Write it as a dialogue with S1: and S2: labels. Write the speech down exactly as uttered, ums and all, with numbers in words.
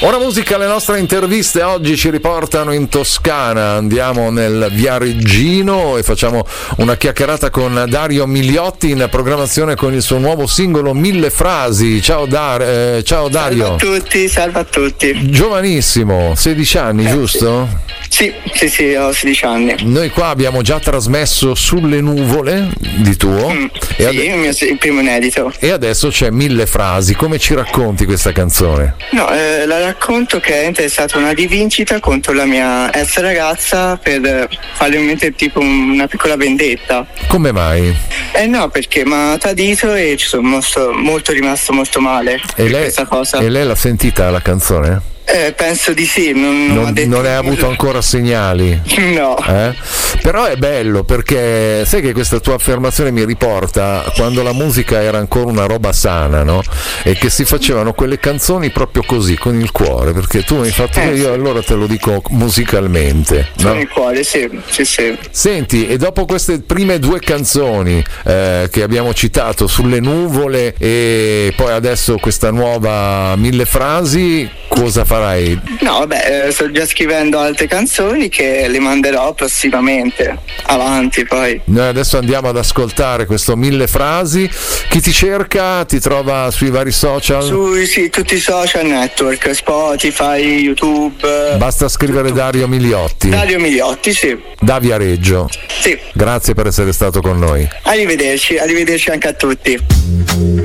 S1: Ora musica, le nostre interviste oggi ci riportano in Toscana, andiamo nel Viareggino e facciamo una chiacchierata con Dario Migliotti in programmazione con il suo nuovo singolo Mille Frasi. Ciao, Dar- eh, ciao Dario.
S2: Salve a tutti, salve a tutti.
S1: Giovanissimo, sedici anni, eh, giusto?
S2: Sì, sì, sì, ho sedici anni.
S1: Noi qua abbiamo già trasmesso Sulle Nuvole di tuo.
S2: Mm,
S1: e
S2: sì,
S1: ade-
S2: il, mio, il primo inedito.
S1: E adesso c'è Mille Frasi. Come ci racconti questa canzone?
S2: No, eh, la racconto che è stata una rivincita contro la mia ex ragazza per farle mettere tipo una piccola vendetta.
S1: Come mai?
S2: Eh no, perché mi ha tradito e ci sono molto, molto rimasto molto male
S1: E
S2: per
S1: lei,
S2: questa cosa.
S1: E lei l'ha sentita la canzone?
S2: Eh, penso di sì, non, non,
S1: Non,
S2: ha detto
S1: non hai avuto ancora segnali?
S2: No.
S1: Eh? Però è bello perché sai che questa tua affermazione mi riporta quando la musica era ancora una roba sana, no? E che si facevano quelle canzoni proprio così, con il cuore, perché tu mi hai fatto
S2: eh,
S1: io,
S2: sì.
S1: Allora te lo dico musicalmente, no?
S2: Con il cuore, sì, sì, sì.
S1: Senti, e dopo queste prime due canzoni eh, che abbiamo citato, Sulle Nuvole e poi adesso questa nuova Mille Frasi, cosa farai?
S2: No, vabbè, eh, sto già scrivendo altre canzoni che le manderò prossimamente, avanti poi.
S1: Noi adesso andiamo ad ascoltare questo Mille Frasi. Chi ti cerca ti trova sui vari social?
S2: Su sì, tutti i social network, Spotify, YouTube.
S1: Basta scrivere
S2: tutto.
S1: Dario Migliotti.
S2: Dario Migliotti, sì.
S1: Da Viareggio.
S2: Sì.
S1: Grazie per essere stato con noi.
S2: Arrivederci, arrivederci anche a tutti.